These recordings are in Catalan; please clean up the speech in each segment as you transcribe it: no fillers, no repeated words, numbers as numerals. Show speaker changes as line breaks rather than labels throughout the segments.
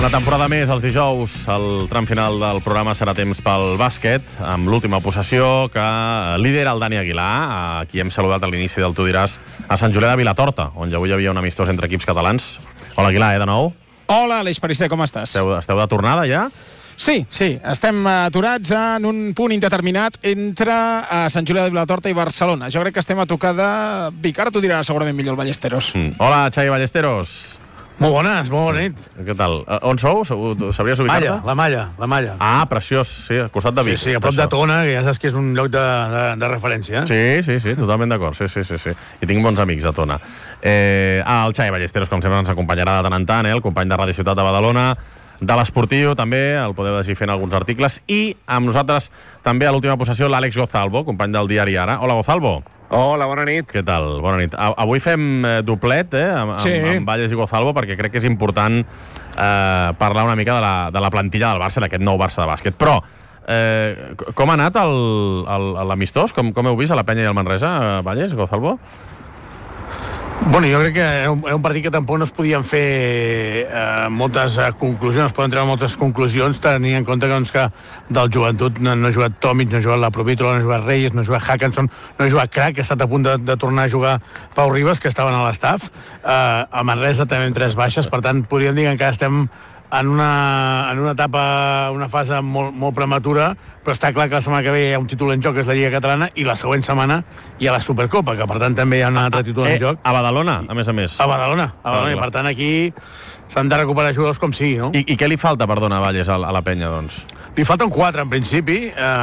Una temporada més, els dijous, el tram final del programa serà temps pel bàsquet, amb l'última possessió que lidera el Dani Aguilar, a qui hem saludat a l'inici del Tu diràs, a Sant Julià de Vilatorta, on ja avui hi havia un amistós entre equips catalans. Hola, Aguilar, de nou?
Hola, Aleix Pariser, com estàs?
Esteu de tornada, ja?
Sí, estem aturats en un punt indeterminat entre Sant Julià de Vilatorta i Barcelona. Jo crec que estem a tocar de Vic. Ara t'ho dirà segurament millor el Ballesteros.
Hola, Xavi Ballesteros.
Molt bones, molt bona nit.
Què tal? On sou? Sabries ubicar-te?
La Malla.
Ah, preciós, sí, al costat de Vic.
Sí, a prop de Tona, que ja saps que és un lloc de referència.
Sí, totalment d'acord, sí. I tinc bons amics a Tona. El Xavi Ballesteros, com sempre, ens acompanyarà de tant en tant, el company de Ràdio Ciutat de Badalona, de l'Esportiu, també, el podeu llegir fent alguns articles, i amb nosaltres també a l'última possessió l'Àlex Gozalvo, company del diari Ara. Hola, Gozalvo.
Hola, bona nit.
Què tal? Bona nit. Avui fem doblet, amb Valles i Gozalvo, perquè crec que és important parlar una mica de la plantilla del Barça, d'aquest nou Barça de bàsquet. Però, com ha anat l'amistós? Com heu vist a la Penya i el Manresa, Valles, Gozalvo?
Bueno, jo crec que era un partit que tampoc no es podien fer moltes conclusions, es poden treure moltes conclusions, tenint en compte que del joventut no ha jugat Tomic, no ha jugat la Provítola, no ha jugat Reyes, no ha jugat Hackinson, no ha jugat Crac, que ha estat a punt de tornar a jugar Pau Ribas, que estaven a l'estaf. A Manresa també en 3 baixes, per tant, podríem dir que encara estem en una etapa, una fase molt prematura, però està clar que la setmana que ve hi ha un títol en joc, que és la Lliga Catalana, i la següent setmana hi ha la Supercopa, que per tant també hi ha un altre títol en joc.
A Badalona, a més a més.
A Badalona, i per tant aquí s'han de recuperar jugadors com sigui, no?
I què li falta, perdona, Valles, a la Penya, doncs?
Li falten 4, en principi.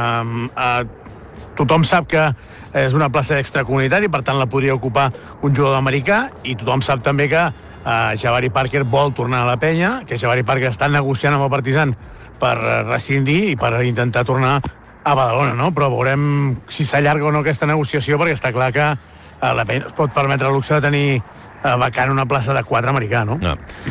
Tothom sap que és una plaça extracomunitària, per tant la podria ocupar un jugador americà, i tothom sap també que Jabari Parker vol tornar a la Penya, que Jabari Parker està negociant amb el Partizan per rescindir i per intentar tornar a Badalona, no? Però veurem si s'allarga o no aquesta negociació, perquè està clar que la Penya es pot permetre el luxe de tenir vacant una plaça de 4 americà, no?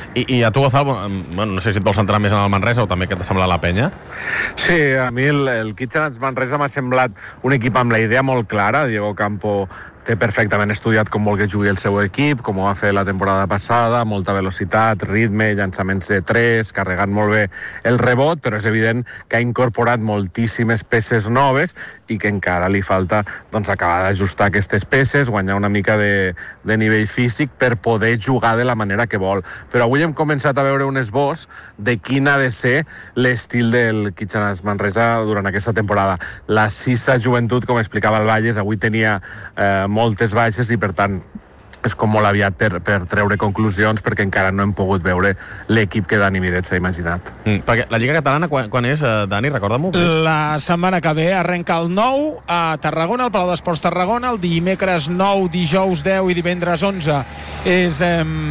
I a tu, Gozalvo, no sé si et vols centrar més en el Manresa o també què t'ha semblat la Penya?
Sí, a mi el Kitchenats Manresa m'ha semblat un equip amb la idea molt clara. Diego Campo té perfectament estudiat com vol que jugui el seu equip, com ho va fer la temporada passada, molta velocitat, ritme, llançaments de 3, carregant molt bé el rebot, però és evident que ha incorporat moltíssimes peces noves i que encara li falta acabar d'ajustar aquestes peces, guanyar una mica de nivell físic per poder jugar de la manera que vol. Però avui hem començat a veure un esbós de quin ha de ser l'estil del Kitchenats Manresa durant aquesta temporada. La Sisa Joventut, com explicava el Valles, avui tenia moltes baixes i, per tant, és com molt aviat per treure conclusions, perquè encara no hem pogut veure l'equip que Dani Miret s'ha imaginat.
Perquè la Lliga Catalana quan és, Dani? Recorda-m'ho.
La setmana que ve arrenca el 9 a Tarragona, al Palau d'Esports Tarragona, el dimecres 9, dijous 10 i divendres 11 és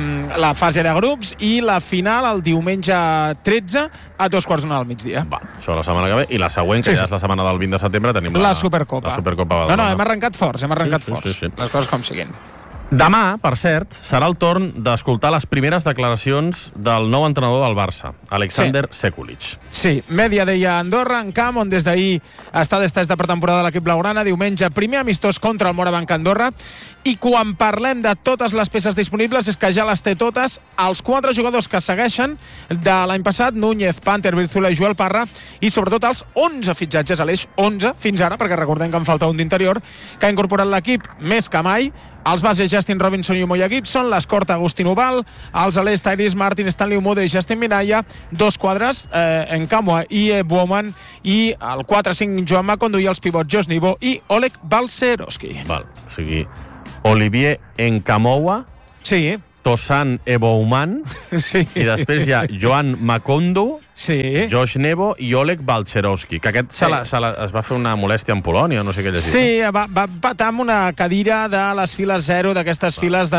la fase de grups, i la final el diumenge 13 a 2:15 del migdia.
Això la setmana que ve, i la següent, que ja és la setmana del 20 de setembre, tenim
la Supercopa.
La Supercopa Badalona.
No, hem arrencat forts.
Sí.
Les coses com siguin.
Demà, per cert, serà el torn d'escoltar les primeres declaracions del nou entrenador del Barça, Alexander Sekulic.
Sí, Media Day a Andorra, en camp, on des d'ahir està d'estès de pretemporada l'equip blaugrana. Diumenge, primer amistós contra el Morabanc Andorra. I quan parlem de totes les peces disponibles és que ja les té totes. Els 4 jugadors que segueixen de l'any passat, Núñez, Panter, Virzula i Joel Parra, i sobretot els 11 fitxatges, Aleix, 11 fins ara, perquè recordem que en falta un d'interior, que ha incorporat l'equip més que mai. Els bases Justin Robinson i Umoja Gibson, l'escorta Agustín Ubal, els alers Tyrese Martin, Stanley Umude i Justin Minaya, 2 quadres, Nkamhoua i Bowman, i el 4-5 Joan Macondo, i els pivots Josh Nibo i Oleg Balcerowski.
O sigui, Olivier Nkamhoua,
sí,
Tosan Ebouman,
sí,
i després hi ha Joan Macondo,
sí,
Josh Nebo i Oleg Balcerowski, que aquest es va fer una molèstia en Polònia, no sé què llegir.
Sí, va patar amb una cadira de les files 0, d'aquestes files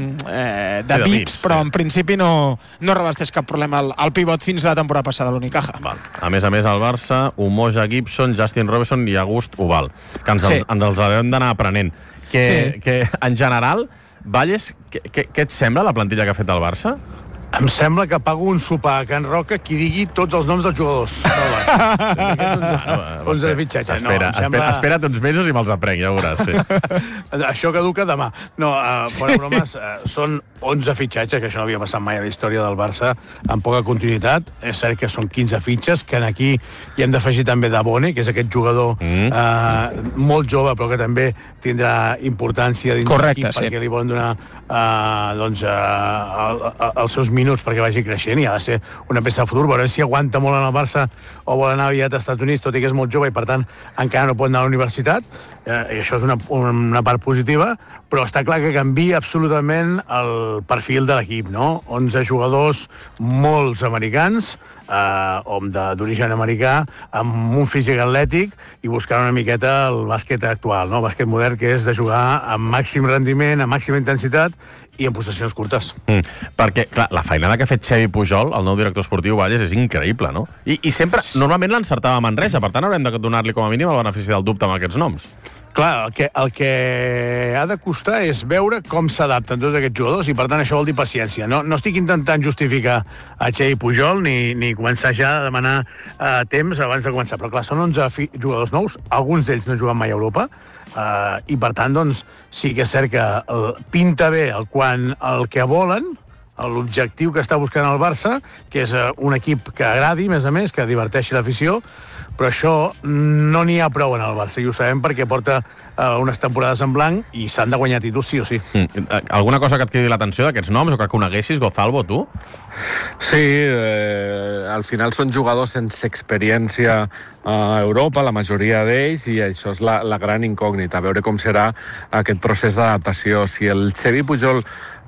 de VIPs, però en principi no revesteix cap problema el pivot fins la temporada passada, l'Unicaja.
A més, el Barça, Umoja Gibson, Justin Robinson i August Ubal, que ens els haurem d'anar aprenent. Que en general, Valles, què et sembla la plantilla que ha fet el Barça?
A Em sembla que pago un sopar a Can Roca qui digui tots els noms dels jugadors del Barça. 11 de fitxatge.
Espera't uns mesos i me'ls aprenc, ja veuràs. Sí.
Això caduca demà. No, fora bromes, són 11 fitxatges, que això no havia passat mai a la història del Barça, amb poca continuïtat. És cert que són 15 fitxes, que aquí hi hem d'afegir també Dabone, que és aquest jugador molt jove, però que també tindrà importància dins l'equip, perquè li volen donar els seus minuts perquè vagi creixent, i ha de ser una peça de futur. Veurem si aguanta molt en el Barça o vol anar aviat als Estats Units, tot i que és molt jove i per tant encara no pot anar a la universitat, i això és una part positiva, però està clar que canvia absolutament el perfil de l'equip, no? 11 jugadors, molts americans, d'origen americà, amb un físic atlètic i buscant una miqueta el bàsquet actual, no? El bàsquet modern, que és de jugar amb màxim rendiment, amb màxima intensitat i en possessions curtes.
Perquè, clar, la feinada que ha fet Xevi Pujol, el nou director esportiu Valles, és increïble, no? I sempre, normalment l'encertava a Manresa, per tant haurem de donar-li com a mínim el benefici del dubte amb aquests noms.
Clar, el que ha de costar és veure com s'adapten tots aquests jugadors i, per tant, això vol dir paciència. No estic intentant justificar a Xevi Pujol ni començar ja a demanar temps abans de començar. Però, clar, són 11 jugadors nous, alguns d'ells no juguen mai a Europa, i, per tant, doncs, sí que és cert que pinta bé quan el que volen, l'objectiu que està buscant el Barça, que és un equip que agradi, més a més, que diverteixi l'afició, però això no n'hi ha prou en el Barça, i ho sabem perquè porta unes temporades en blanc i s'han de guanyar títols sí o sí.
Alguna cosa que et cridi l'atenció d'aquests noms o que coneguessis, Gozalvo, tu?
Sí, al final són jugadors sense experiència a Europa, la majoria d'ells, i això és la gran incògnita, a veure com serà aquest procés d'adaptació. Si el Xevi Pujol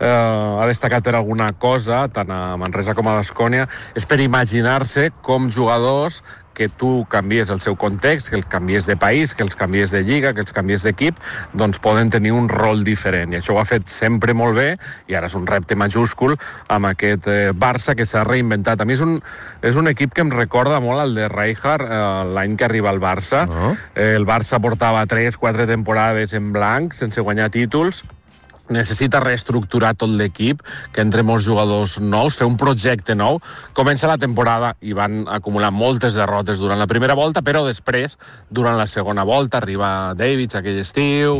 ha destacat per alguna cosa, tant a Manresa com a Baskonia, és per imaginar-se com jugadors que tu canvies el seu context, que els canvies de país, que els canvies de lliga, que els canvies d'equip, doncs poden tenir un rol diferent. I això ho ha fet sempre molt bé, i ara és un repte majúscul amb aquest Barça que s'ha reinventat. A mi és un equip que em recorda molt al de Rijkaard l'any que arriba al Barça. El Barça portava 3-4 temporades en blanc, sense guanyar títols. Necessita reestructurar tot l'equip, que entre molts jugadors nous, fer un projecte nou. Comença la temporada i van acumular moltes derrotes durant la primera volta, però després, durant la segona volta, arriba Davids aquell estiu,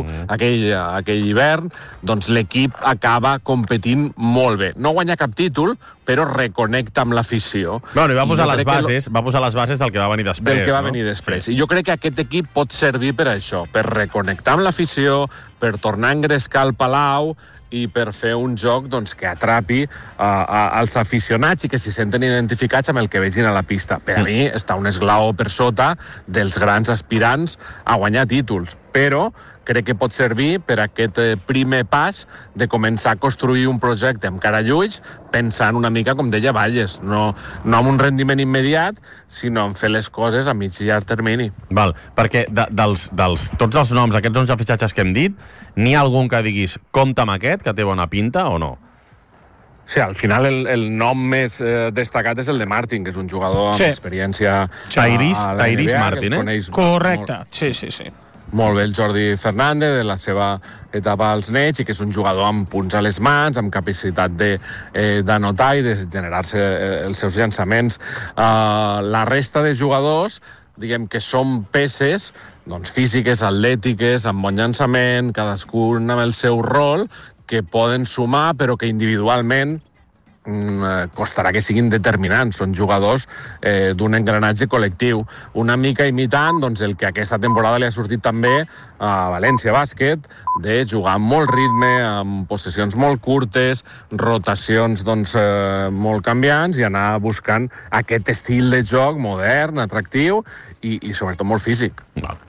aquell hivern, doncs l'equip acaba competint molt bé. No guanya cap títol, però reconnecta amb l'afició.
Bueno, i va posar les bases del que va venir després.
Del que va venir després. I jo crec que aquest equip pot servir per això, per reconnectar amb l'afició, per tornar a engrescar el Palau i per fer un joc doncs, que atrapi als aficionats i que s'hi senten identificats amb el que vegin a la pista. Per a mi està un esglaó per sota dels grans aspirants a guanyar títols, però crec que pot servir per aquest primer pas de començar a construir un projecte amb cara a ulls, pensant una mica, com deia Valles, no amb un rendiment immediat, sinó en fer les coses a mig i llarg termini.
Val, perquè tots els noms, aquests 11 fitxatges que hem dit, n'hi ha algun que diguis, compta amb aquest, que té bona pinta, o no?
Sí, al final el nom més destacat és el de Martin, que és un jugador amb experiència...
Tyrese Martin,
Correcte, sí.
Molt bé el Jordi Fernández, de la seva etapa als Nets, i que és un jugador amb punts a les mans, amb capacitat d'anotar i de generar-se els seus llançaments. La resta de jugadors, diguem que són peces doncs, físiques, atlètiques, amb bon llançament, cadascun amb el seu rol, que poden sumar, però que individualment costarà que siguin determinants. Són jugadors d'un engranatge col·lectiu, una mica imitant doncs, el que aquesta temporada li ha sortit també a València Bàsquet, de jugar amb molt ritme, amb possessions molt curtes, rotacions doncs, molt canviants, i anar buscant aquest estil de joc modern, atractiu i sobretot molt físic.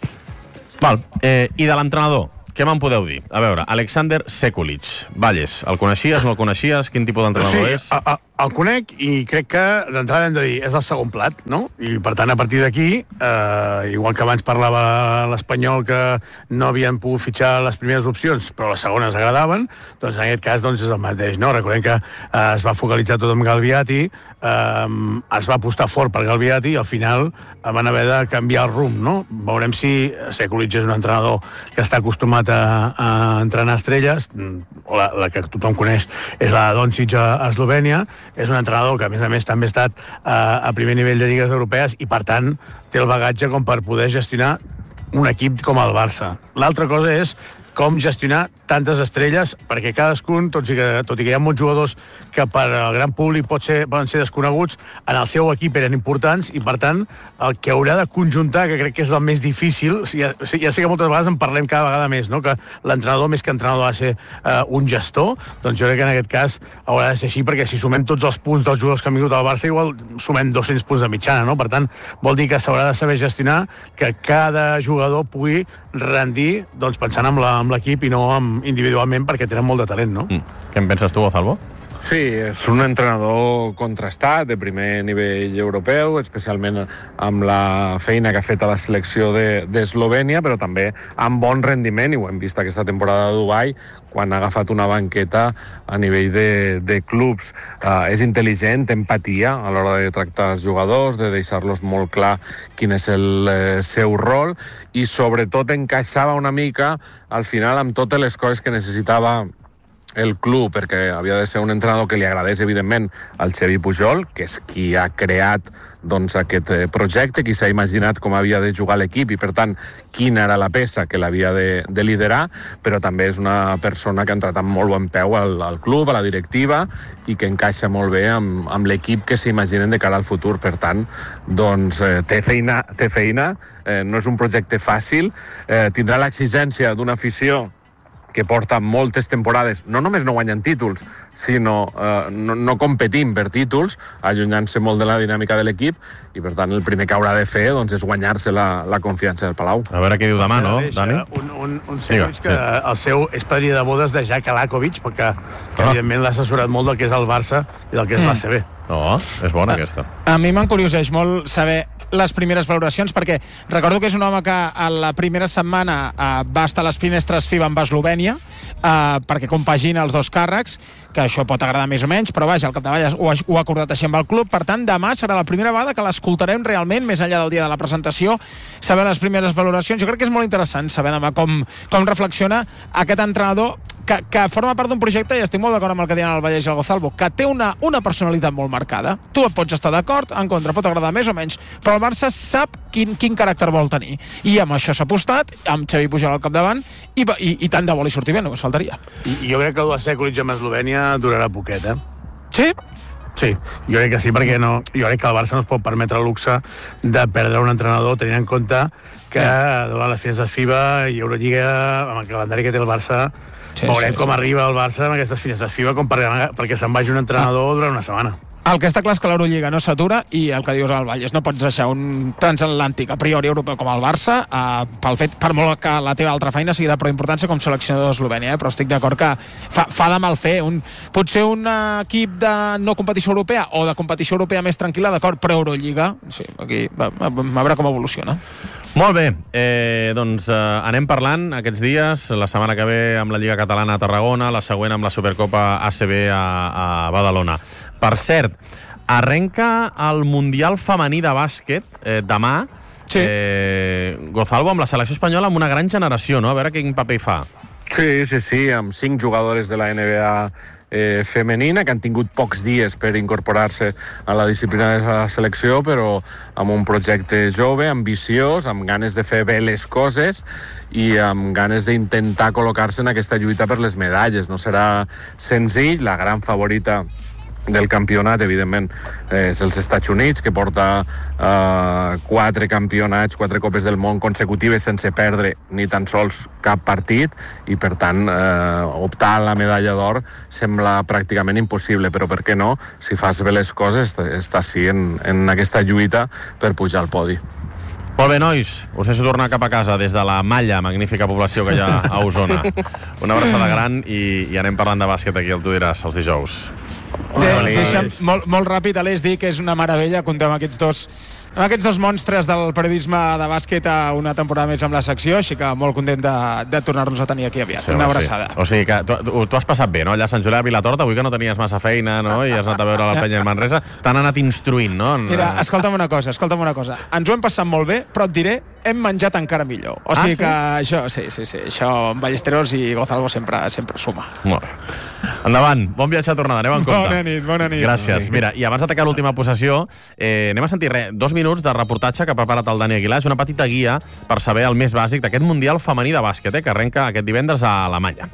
Val. I de l'entrenador, què me'n podeu dir? A veure, Alexander Sekulic. Valles, el coneixies, no el coneixies? Quin tipus d'entrenador és?
Sí, el conec i crec que d'entrada hem de dir és el segon plat, no? I per tant, a partir d'aquí, igual que abans parlava l'Espanyol que no havien pogut fitxar les primeres opcions, però les segones agradaven, doncs en aquest cas doncs, és el mateix, no? Recordem que es va focalitzar tot en Galviati, es va apostar fort per Galviati i al final van haver de canviar el rumb, no? Veurem si Sekulic és un entrenador que està acostumat a entrenar estrelles, o la que tothom coneix és la Doncic a Eslovènia, és un entrenador que, a més també ha estat a primer nivell de lligues europees i, per tant, té el bagatge com per poder gestionar un equip com el Barça. L'altra cosa és com gestionar tantes estrelles, perquè cadascun, tot i que hi ha molts jugadors que per al gran públic poden ser desconeguts, en el seu equip eren importants i, per tant, el que haurà de conjuntar, que crec que és el més difícil, ja sé que moltes vegades en parlem cada vegada més, no? Que l'entrenador, més que entrenador, ha de ser un gestor, doncs jo crec que en aquest cas haurà de ser així, perquè si sumem tots els punts dels jugadors que han vingut al Barça, igual sumem 200 punts de mitjana, no? Per tant, vol dir que s'haurà de saber gestionar, que cada jugador pugui rendir, doncs, pensant en l'equip i no individualment, perquè tenen molt de talent, no?
Què en penses tu, Gonzalo?
Sí, és un entrenador contrastat de primer nivell europeu, especialment amb la feina que ha fet a la selecció d'Eslovènia, però també amb bon rendiment, i ho hem vist aquesta temporada a Dubai, quan ha agafat una banqueta a nivell de clubs. És intel·ligent, empatia a l'hora de tractar els jugadors, de deixar-los molt clar quin és el seu rol, i sobretot encaixava una mica al final amb totes les coses que necessitava el club, perquè havia de ser un entrenador que li agradés, evidentment, al Xavi Pujol, que és qui ha creat doncs, aquest projecte, qui s'ha imaginat com havia de jugar l'equip i, per tant, quina era la peça que l'havia de liderar, però també és una persona que ha entrat amb molt bon peu al club, a la directiva, i que encaixa molt bé amb l'equip que s'imaginen de cara al futur. Per tant, doncs, té feina, no és un projecte fàcil, tindrà l'exigència d'una afició que porta moltes temporades, no només no guanyen títols, sinó no competint per títols, allunyant-se molt de la dinàmica de l'equip, i per tant el primer que haurà de fer doncs, és guanyar-se la confiança del Palau.
A veure què diu demà, no, Dani?
Un Segovic que el seu és padrí de bodes de Jack Alakovic, perquè evidentment l'ha assessorat molt del que és el Barça i del que és l'ACB.
No, és bona aquesta.
A mi m'encurioseix molt saber les primeres valoracions, perquè recordo que és un home que a la primera setmana va estar a les finestres FIBA amb Eslovènia, perquè compagina els dos càrrecs, que això pot agradar més o menys, però vaja, al capdavall ho ha acordat així amb el club. Per tant, demà serà la primera vegada que l'escoltarem realment, més enllà del dia de la presentació, saber les primeres valoracions. Jo crec que és molt interessant saber demà com reflexiona aquest entrenador que forma part d'un projecte, i estic molt d'acord amb el que diuen el Vallès i el Gonzalo, que té una personalitat molt marcada. Tu et pots estar d'acord, en contra, pot agradar més o menys, però el Barça sap quin caràcter vol tenir. I amb això s'ha apostat, amb Xavi Pujol al capdavant, i tant de bo li surti bé, només faltaria.
I jo crec que el de Sekulic amb Eslovènia durarà poquet,
Sí?
Sí, jo crec que sí, perquè jo crec que el Barça no es pot permetre el luxe de perdre un entrenador, tenint en compte que durant les finestres FIBA i Eurolliga, amb el calendari que té el Barça, veurem com arriba el Barça amb aquestes finestres FIBA perquè se'n vagi un entrenador durant una setmana.
El que està clar és que l'Eurolliga no s'atura, i el que dius al Vallès, no pots deixar un transatlàntic a priori europeu com el Barça per molt que la teva altra feina sigui de prou importància com seleccionador d'Eslovènia, però estic d'acord que fa de mal fer. Potser un equip de no competició europea o de competició europea més tranquil·la, d'acord, però Eurolliga, sí, aquí a veure com evoluciona.
Molt bé, doncs anem parlant aquests dies, la setmana que ve amb la Lliga Catalana a Tarragona, la següent amb la Supercopa ACB a Badalona. Per cert, arrenca el Mundial femení de bàsquet demà,
sí.
Gonzalo, amb la selecció espanyola, amb una gran generació, no? A veure quin paper hi fa.
Sí, amb 5 jugadores de la NBA femenina, que han tingut pocs dies per incorporar-se a la disciplina de la selecció, però amb un projecte jove, ambiciós, amb ganes de fer bé les coses i amb ganes d'intentar col·locar-se en aquesta lluita per les medalles. No serà senzill, la gran favorita del campionat, evidentment, és els Estats Units, que porta 4 campionats, 4 copes del món consecutives sense perdre ni tan sols cap partit, i per tant optar a la medalla d'or sembla pràcticament impossible, però per què no? Si fas bé les coses, estàs sí en aquesta lluita per pujar al podi.
Molt bé, nois, us deixo tornar cap a casa des de la Malla, magnífica població que hi ha a Osona. Una abraçada gran i anem parlant de bàsquet aquí al Tu diràs, els dijous.
Deixa'm molt ràpid, Aleix, dir que és una meravella comptar amb aquests dos Amb aquests dos monstres del periodisme de bàsquet a una temporada més amb la secció, així que molt content de tornar-nos a tenir aquí aviat.
Sí,
una abraçada.
Sí. O sigui que tu has passat bé, no? Allà a Sant Julià de Vilatorta, avui que no tenies massa feina, no? I has anat a veure la penya de Manresa, t'han anat instruint, no?
Mira, escolta'm una cosa. Ens ho hem passat molt bé, però et diré, hem menjat encara millor. O sigui que això, sí, això amb Ballesteros i Gozalvo sempre suma.
Molt bé. Endavant, bon viatge a tornada, aneu en compte.
Bona nit.
Gràcies. Mira, i abans d'atacar l'última possessió, anem a sentir 2 minuts de reportatge que ha preparat el Dani Aguilar. És una petita guia per saber el més bàsic d'aquest Mundial femení de bàsquet, que arrenca aquest divendres a Alemanya.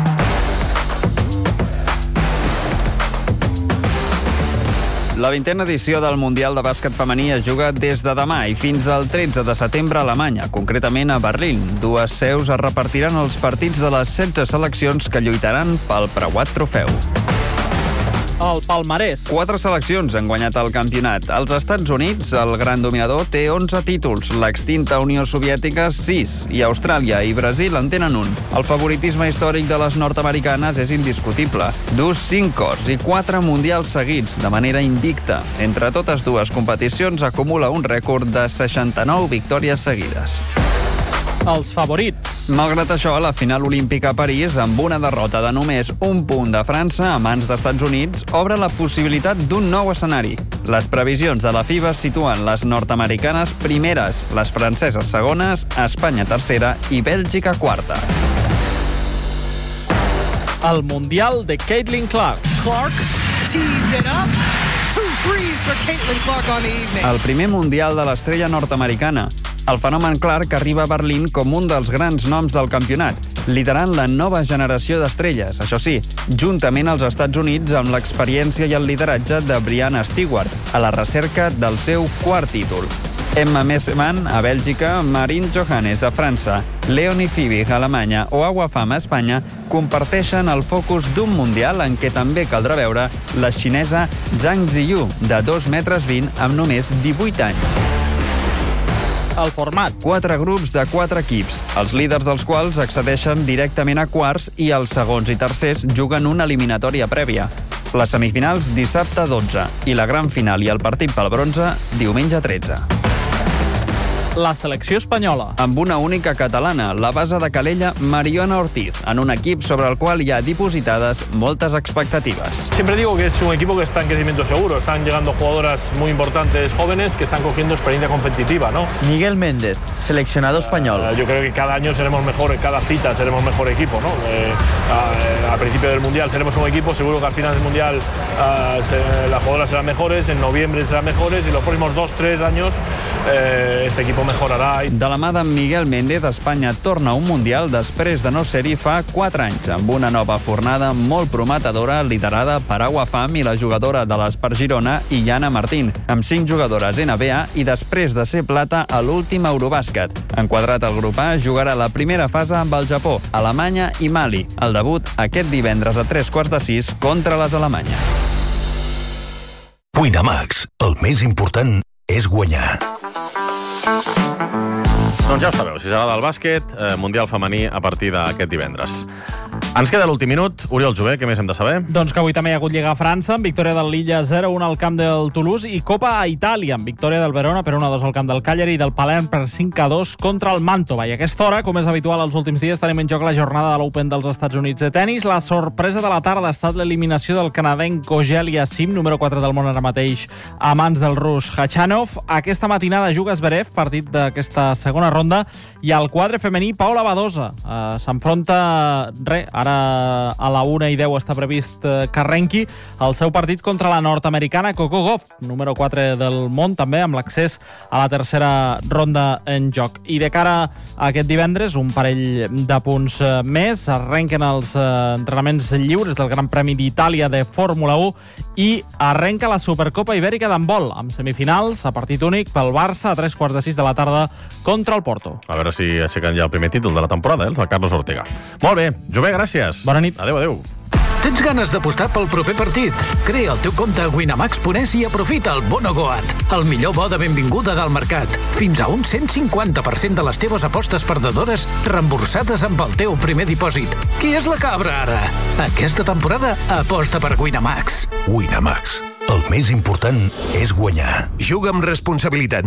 La 20a edició del Mundial de Bàsquet femení es juga des de demà i fins al 13 de setembre a Alemanya, concretament a Berlín. 2 seus es repartiran els partits de les 16 seleccions que lluitaran pel preuat trofeu.
El palmarès.
4 seleccions han guanyat el campionat. Als Estats Units, el gran dominador té 11 títols, l'extinta Unió Soviètica 6, i Austràlia i Brasil en tenen 1. El favoritisme històric de les nord-americanes és indiscutible. 5 cors i 4 mundials seguits, de manera invicta. Entre totes dues competicions acumula un rècord de 69 victòries seguides.
Els favorits.
Malgrat això, la final olímpica a París, amb una derrota de només 1 punt de França a mans d'Estats Units, obre la possibilitat d'un nou escenari. Les previsions de la FIBA situen les nord-americanes primeres, les franceses segones, Espanya tercera i Bèlgica quarta.
El Mundial de Caitlin Clark.
Clark tees it up. 2 threes for Caitlin Clark on the evening.
El primer Mundial de l'estrella nord-americana. El fenomen Clark arriba a Berlín com un dels grans noms del campionat, liderant la nova generació d'estrelles, això sí, juntament als Estats Units amb l'experiència i el lideratge de Brianna Stewart, a la recerca del seu quart títol. Emma Messemann a Bèlgica, Marine Johannes a França, Leonie Fiebig a Alemanya o Agua Fama a Espanya comparteixen el focus d'un mundial en què també caldrà veure la xinesa Zhang Ziyu, de 2,20 metres amb només 18 anys.
El format.
4 grups de 4 equips, els líders dels quals accedeixen directament a quarts i els segons i tercers juguen una eliminatòria prèvia. Les semifinals dissabte 12 i la gran final i el partit pel bronze diumenge 13.
La selecció espanyola.
Amb una única catalana, la base de Calella, Mariona Ortiz, en un equip sobre el qual hi ha dipositades moltes expectatives.
Siempre digo que es un equipo que está en crecimiento seguro. Están llegando jugadoras muy importantes, jóvenes, que están cogiendo experiencia competitiva, ¿no?
Miguel Méndez, seleccionado español.
Yo creo que cada año seremos mejor, en cada cita seremos mejor equipo, ¿no? Al principio del Mundial seremos un equipo, seguro que al final del Mundial las jugadoras serán mejores, en noviembre serán mejores y los próximos 2-3 años este equipo mejorarà.
De la mà d'en Miguel Méndez, Espanya torna a un Mundial després de no ser-hi fa 4 anys, amb una nova fornada molt prometedora liderada per Agua Fam i la jugadora de l'Espar Girona, Iana Martín, amb 5 jugadores NBA i després de ser plata a l'últim Eurobàsquet. Enquadrat al grup A, jugarà la primera fase amb el Japó, Alemanya i Mali. El debut aquest divendres a 3:45 contra les Alemanya.
Winamax, el més important és guanyar.
Doncs ja ho sabeu, si us agrada el bàsquet, Mundial femení a partir d'aquest divendres. Ens queda l'últim minut. Oriol Jové, què més hem de saber?
Doncs que avui també hi ha hagut Lliga a França, amb victòria del Lilla 0-1 al camp del Toulouse, i Copa a Itàlia, amb victòria del Verona per 1-2 al camp del Cagliari i del Palerm per 5-2 contra el Mantova. I a aquesta hora, com és habitual els últims dies, tenim en joc la jornada de l'Open dels Estats Units de tennis. La sorpresa de la tarda ha estat l'eliminació del canadenc Ogel Yassim, número 4 del món ara mateix, a mans del rus Khachanov. Aquesta matinada juga Zverev, partit d'aquesta segona ronda, i al quadre femení Paula Badosa s'enfronta, ara a la 1:10 està previst que arrenqui el seu partit contra la nord-americana Coco Gauff, número 4 del món, també amb l'accés a la tercera ronda en joc. I de cara a aquest divendres, un parell de punts més, arrenquen els entrenaments lliures del Gran Premi d'Itàlia de Fórmula 1 i arrenca la Supercopa Ibèrica d'handbol, amb semifinals a partit únic pel Barça a 3:45 de la tarda contra el Porto.
A veure si aixequen ja el primer títol de la temporada, els del Carlos Ortega. Molt bé, Jové, gràcies.
Bona nit.
Adéu, adéu.
Tens ganes d'apostar pel proper partit? Crea el teu compte a winamax.es i aprofita el Bono Goat, el millor bo de benvinguda del mercat. Fins a un 150% de les teves apostes perdedores reemborsades amb el teu primer dipòsit. Qui és la cabra, ara? Aquesta temporada aposta per Winamax. Winamax, el més important és guanyar. Juga amb responsabilitat.